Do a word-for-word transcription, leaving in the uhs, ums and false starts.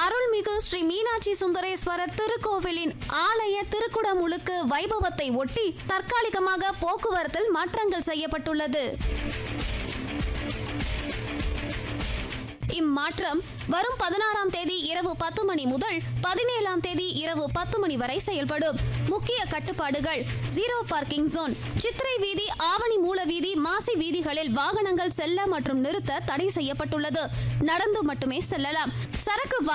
அருள்மிகு ஸ்ரீ மீனாட்சி சுந்தரேஸ்வரர் திருக்கோவிலின் ஆலய திருக்குடமுழுக்கு வைபவத்தை ஒட்டி தற்காலிகமாக போக்குவரத்தில் மாற்றங்கள் செய்யப்பட்டுள்ளது. இம்மாற்றம் வரும் பதினாறாம் தேதி இரவு பத்து மணி முதல் பதினேழாம் தேதி இரவு பத்து மணி வரை செயல்படும். முக்கிய கட்டுப்பாடுகள்: ஜீரோ பார்க்கிங் ஜோன், சித்திரை வீதி, ஆவணி மூல வீதி, மாசி வீதிகளில் வாகனங்கள் செல்ல மற்றும் நிறுத்த தடை செய்யப்பட்டுள்ளது. நடந்து மட்டுமே செல்லலாம். சரக்கு